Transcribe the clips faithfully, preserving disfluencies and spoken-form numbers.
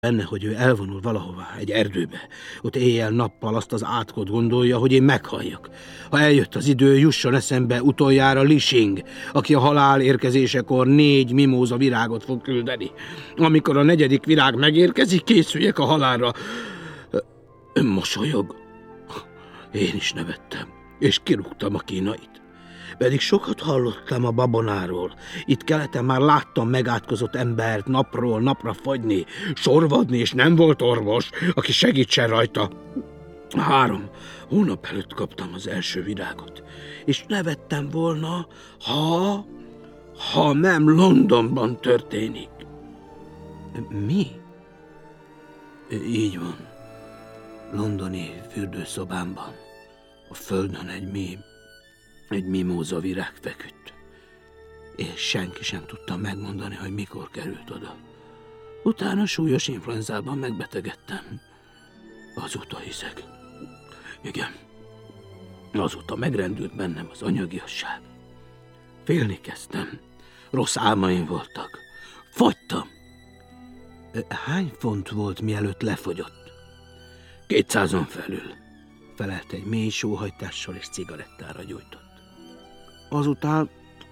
Benne, hogy ő elvonul valahová, egy erdőbe. Ott éjjel-nappal azt az átkot gondolja, hogy én meghalljak. Ha eljött az idő, jusson eszembe utoljára Li Xing, aki a halál érkezésekor négy mimóza virágot fog küldeni. Amikor a negyedik virág megérkezik, készüljek a halálra. Ön mosolyog. Én is nevettem, és kirúgtam a kínait. Pedig sokat hallottam a babonáról. Itt keleten már láttam megátkozott embert napról napra fagyni, sorvadni, és nem volt orvos, aki segítsen rajta. Három hónap előtt kaptam az első virágot, és nevettem volna, ha, ha nem Londonban történik. Mi? Így van. Londoni fürdőszobámban. A földön egy mi... Egy mimóza virág feküdt, és senki sem tudta megmondani, hogy mikor került oda. Utána súlyos influenzában megbetegedtem. Azóta hiszek. Igen, azóta megrendült bennem az anyagiasság. Félni kezdtem. Rossz álmaim voltak. Fogytam. Hány font volt, mielőtt lefogyott? Kétszázon felül. Felelt egy mély sóhajtással és cigarettára gyújtott. Azután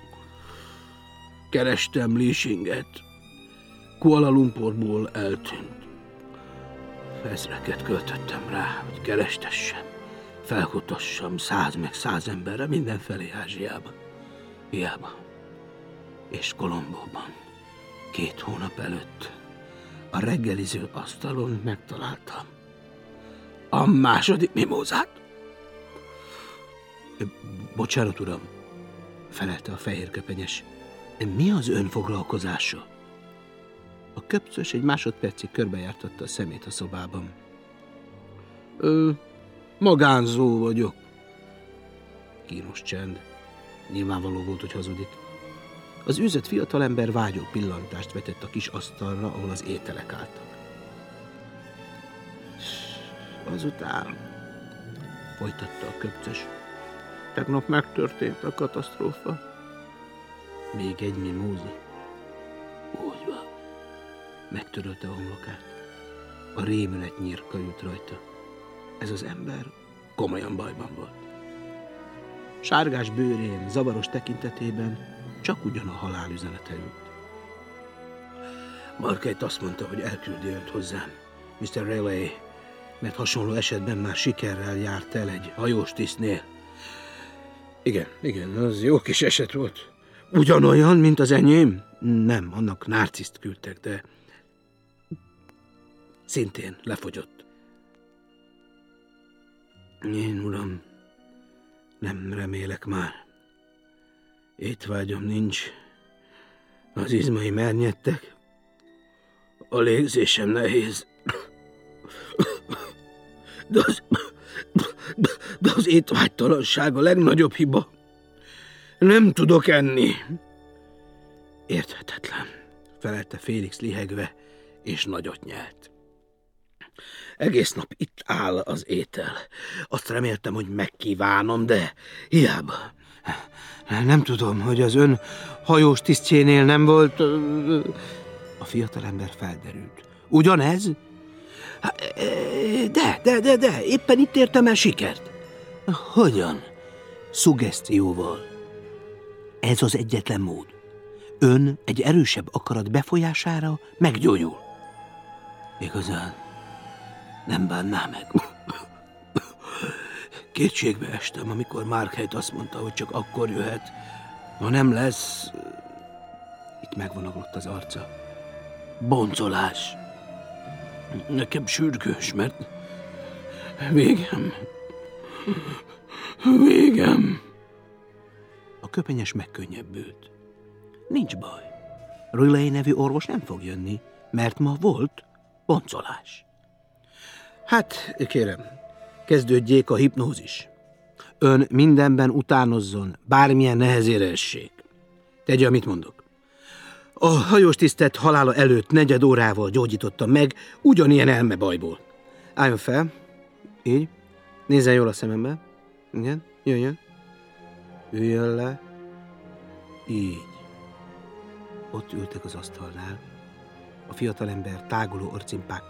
kerestem Li Xinget. Kuala Lumpurból eltűnt. Ezreket költöttem rá, hogy kerestessem, felkutassam száz meg száz emberre mindenfelé Ázsiában. Hiába. És Kolombóban két hónap előtt a reggeliző asztalon megtaláltam a második mimózát. Bocsánat, uram, felelte a fehérköpenyes. Mi az ön foglalkozása? A köpcös egy másodpercig körbejártatta a szemét a szobában. Ö, magánzó vagyok. Kínos csend. Nyilvánvaló volt, hogy hazudik. Az űzött fiatalember vágyó pillantást vetett a kis asztalra, ahol az ételek álltak. Azután, folytatta a köpcös, tegnap megtörtént a katasztrófa. Még egy mimóza. Úgy van. Megtörölte a homlokát. A rémület nyírka jut rajta. Ez az ember komolyan bajban volt. Sárgás bőrén, zavaros tekintetében csak ugyan a halál üzenete ült. Margate azt mondta, hogy elküldi önt hozzám, miszter Rayleigh, mert hasonló esetben már sikerrel járt el egy hajós tisztnél. Igen, igen, az jó kis eset volt. Ugyanolyan, mint az enyém? Nem, annak narciszt küldtek, de szintén lefogyott. Én, uram, nem remélek már. Étvágyam nincs. Az izmaim elnyedtek. A légzésem nehéz. De az, de az étvágytalanság a legnagyobb hiba. Nem tudok enni. Érthetetlen, felelte Félix lihegve, és nagyot nyelt. Egész nap itt áll az étel. Azt reméltem, hogy megkívánom, de hiába. Nem tudom, hogy az ön hajós tisztjénél nem volt... A fiatalember felderült. Ugyanez? De, de, de, de, éppen itt értem el sikert. Hogyan? Szuggesztióval. Ez az egyetlen mód. Ön egy erősebb akarat befolyására meggyógyul. Igazán nem bánná meg. Kétségbe estem, amikor Margate azt mondta, hogy csak akkor jöhet, ha nem lesz... Itt megvonaglott az arca. Boncolás. Nekem sürgős, mert végem. Végem. A köpenyes megkönnyebbült. Nincs baj. Rayleigh nevű orvos nem fog jönni, mert ma volt boncolás. Hát, kérem, kezdődjék a hipnózis. Ön mindenben utánozzon, bármilyen nehezére essék. Tegye, amit mondok. A hajós tisztet halála előtt negyed órával gyógyította meg, ugyanilyen elmebajból. Álljon fel. Így. Nézzen jól a szemembe. Igen, jöjjön. Üljön le. Így. Ott ültek az asztalnál. A fiatalember táguló arcimpák